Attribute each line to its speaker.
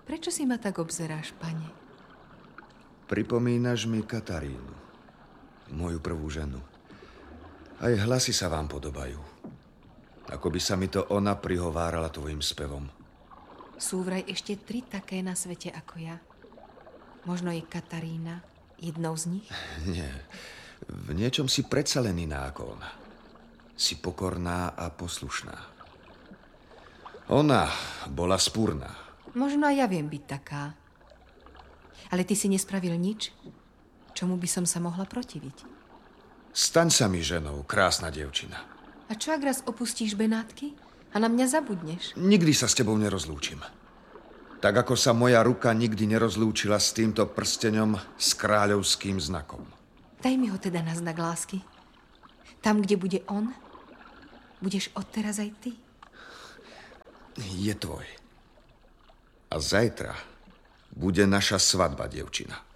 Speaker 1: Prečo si ma tak obzeráš, pane?
Speaker 2: Pripomínaš mi Katarínu, moju prvú ženu. Aj hlasy sa vám podobajú. Ako by sa mi to ona prihovárala tvojim spevom.
Speaker 1: Sú vraj ešte 3 také na svete ako ja. Možno je Katarína jednou z nich?
Speaker 2: Nie. V niečom si predsa len iná ako ona. Si pokorná a poslušná. Ona bola spúrna.
Speaker 1: Možno aj ja viem byť taká. Ale ty si nespravil nič, čomu by som sa mohla protiviť.
Speaker 2: Staň sa mi ženou, krásna dievčina.
Speaker 1: A čo ak raz opustíš Benátky a na mňa zabudneš?
Speaker 2: Nikdy sa s tebou nerozlúčim. Tak ako sa moja ruka nikdy nerozlúčila s týmto prsteňom s kráľovským znakom.
Speaker 1: Daj mi ho teda na znak lásky. Tam, kde bude on, budeš odteraz aj ty.
Speaker 2: Je tvoj. A zajtra bude naša svadba, dievčina.